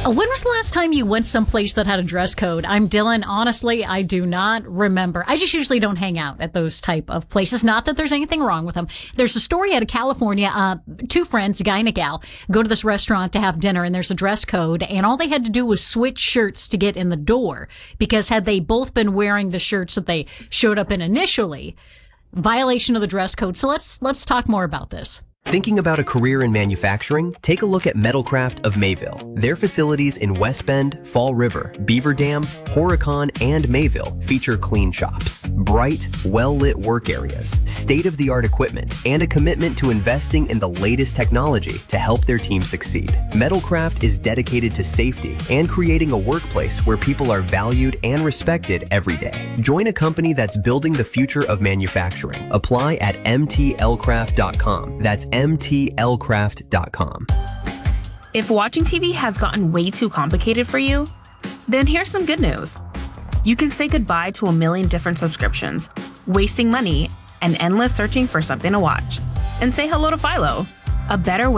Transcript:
When was the last time you went someplace that had a dress code? I'm Dylan. Honestly, I do not remember. I just usually don't hang out at those type of places. Not that there's anything wrong with them. There's a story out of California. Two friends, a guy and a gal, go to this restaurant to have dinner, and there's a dress code, and all they had to do was switch shirts to get in the door, because had they both been wearing the shirts that they showed up in initially, violation of the dress code. So let's talk more about this. Thinking about a career in manufacturing? Take a look at Metalcraft of Mayville. Their facilities in West Bend, Fall River, Beaver Dam, Horicon, and Mayville feature clean shops, bright, well-lit work areas, state-of-the-art equipment, and a commitment to investing in the latest technology to help their team succeed. Metalcraft is dedicated to safety and creating a workplace where people are valued and respected every day. Join a company that's building the future of manufacturing. Apply at mtlcraft.com. That's mtlcraft.com. If watching TV has gotten way too complicated for you, then here's some good news. You can say goodbye to a million different subscriptions, wasting money, and endless searching for something to watch, and say hello to Philo, a better way